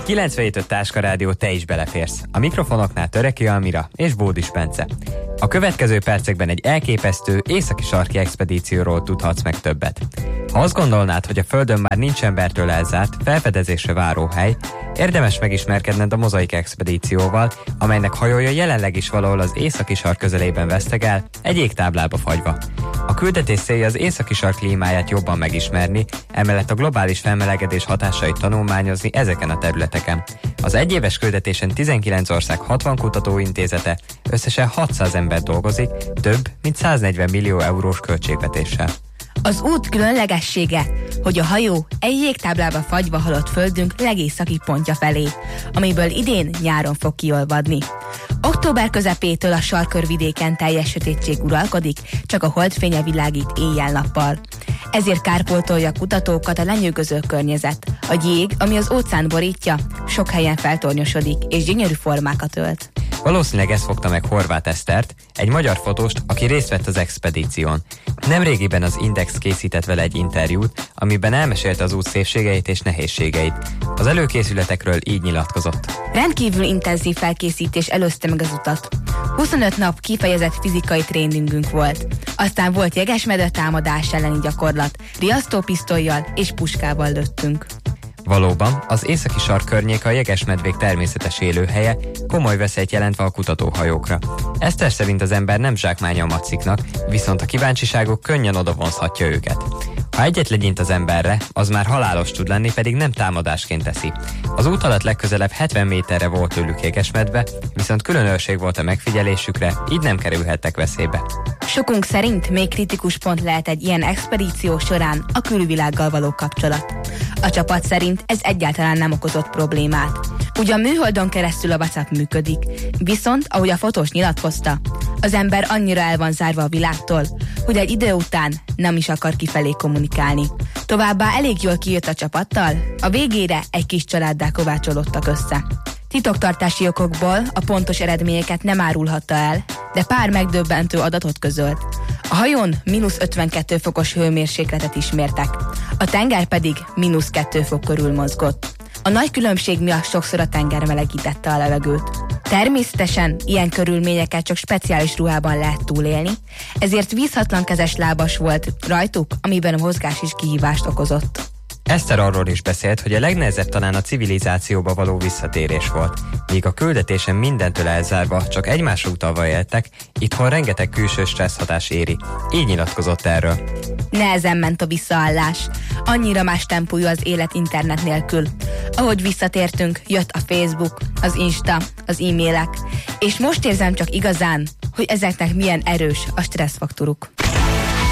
97.5 Táska Rádió, te is beleférsz. A mikrofonoknál Töreki Almira és Bódis Bence. A következő percekben egy elképesztő északi-sarki expedícióról tudhatsz meg többet. Ha azt gondolnád, hogy a Földön már nincs embertől elzárt, felfedezésre váró hely, érdemes megismerkedned a Mozaik expedícióval, amelynek hajója jelenleg is valahol az északi sark közelében vesztegel, egy jégtáblába fagyva. A küldetés célja az északi sark klímáját jobban megismerni, emellett a globális felmelegedés hatásait tanulmányozni ezeken a területeken. Az egyéves küldetésen 19 ország 60 kutatóintézete, összesen 600 ember dolgozik, több mint 140 millió eurós költségvetéssel. Az út különlegessége, hogy a hajó egy jégtáblába fagyva halott földünk legészaki pontja felé, amiből idén nyáron fog kiolvadni. Október közepétől a sarkkörvidéken teljes sötétség uralkodik, csak a holdfénye világít éjjel-nappal. Ezért kárpótolja kutatókat a lenyűgöző környezet. A jég, ami az óceán borítja, sok helyen feltornyosodik és gyönyörű formákat ölt. Valószínűleg ez fogta meg Horváth Esztert, egy magyar fotóst, aki részt vett az expedíción. Nemrégiben az Index készített vele egy interjút, amiben elmesélte az út szépségeit és nehézségeit. Az előkészületekről így nyilatkozott. Rendkívül intenzív felkészítés előzte meg az utat. 25 nap kifejezett fizikai tréningünk volt. Aztán volt jegesmedve támadás elleni gyakorlat, riasztópisztollyal és puskával lőttünk. Valóban, az északi sark környéke a jegesmedvék természetes élőhelye, komoly veszélyt jelentve a kutatóhajókra. Eszter szerint az ember nem zsákmánya a maciknak, viszont a kíváncsiságuk könnyen odavonzhatja őket. Ha egyet legyint az emberre, az már halálos tud lenni, pedig nem támadásként teszi. Az út alatt legközelebb 70 méterre volt tőlük jegesmedve, viszont külön őrség volt a megfigyelésükre, így nem kerülhettek veszélybe. Sokunk szerint még kritikus pont lehet egy ilyen expedíció során a külvilággal való kapcsolat. A csapat szerint ez egyáltalán nem okozott problémát. Ugyan műholdon keresztül a WhatsApp működik, viszont, ahogy a fotós nyilatkozta, az ember annyira el van zárva a világtól, hogy egy idő után nem is akar kifelé kommunikálni. Továbbá elég jól kijött a csapattal, a végére egy kis családdá kovácsolódtak össze. Titoktartási okokból a pontos eredményeket nem árulhatta el, de pár megdöbbentő adatot közölt. A hajón -52 fokos hőmérsékletet ismertek, a tenger pedig -2 fok körül mozgott. A nagy különbség miatt sokszor a tenger melegítette a levegőt. Természetesen ilyen körülményeket csak speciális ruhában lehet túlélni, ezért vízhatlankezes lábas volt rajtuk, amiben a mozgás is kihívást okozott. Eszter arról is beszélt, hogy a legnehezebb talán a civilizációba való visszatérés volt. Míg a küldetésen mindentől elzárva csak egymásra utalva éltek, itthon rengeteg külső stresszhatás éri. Így nyilatkozott erről. Nehezen ment a visszaállás. Annyira más tempójú az élet internet nélkül. Ahogy visszatértünk, jött a Facebook, az Insta, az e-mailek, és most érzem csak igazán, hogy ezeknek milyen erős a stresszfaktoruk.